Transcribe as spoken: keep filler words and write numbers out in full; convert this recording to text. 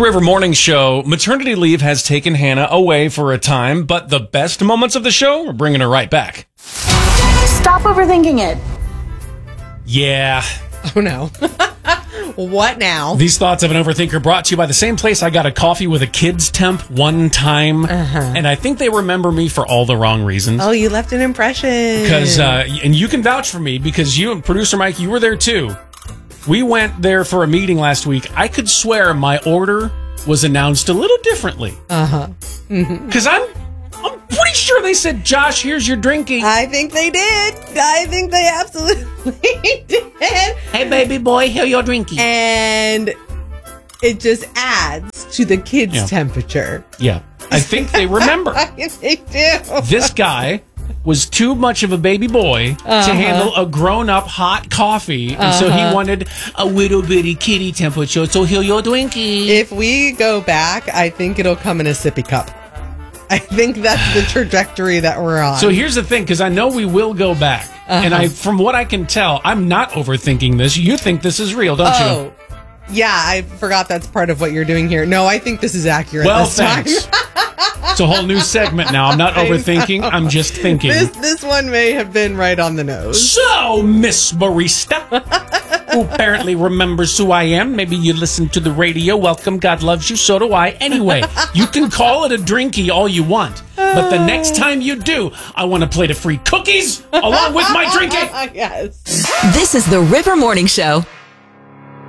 River Morning Show, maternity leave has taken Hannah away for a time, but the best moments of the show are bringing her right back. Stop overthinking it. Yeah. Oh, no. What now? These thoughts of an overthinker brought to you by the same place I got a coffee with a kid's temp one time, uh-huh. and I think they remember me for all the wrong reasons. Oh, you left an impression. Because, uh, and you can vouch for me because you and producer Mike, you were there too. We went there for a meeting last week. I could swear my order was announced a little differently. Uh-huh. Because I'm, I'm pretty sure they said, Josh, here's your drinking. I think they did. I think they absolutely did. Hey, baby boy, here your drinking. And it just adds to the kids' Yeah. temperature. Yeah. I think they remember. They do. This guy was too much of a baby boy Uh-huh. to handle a grown-up hot coffee, and so he wanted a little bitty kitty temperature, so he'll your drinky. If we go back, I think it'll come in a sippy cup. I think that's the trajectory that we're on. So here's the thing, because I know we will go back, Uh-huh. and I, from what I can tell, I'm not overthinking this. You think this is real, don't oh, you? yeah, I forgot that's part of what you're doing here. No, I think this is accurate Well, this time. thanks. It's a whole new segment now. I'm not I overthinking. know. I'm just thinking. This this one may have been right on the nose. So, Miss Barista, who apparently remembers who I am. Maybe you listen to the radio. Welcome. God loves you. So do I. Anyway, you can call it a drinky all you want. But the next time you do, I want a plate of free cookies along with my drinking. Yes. This is the River Morning Show.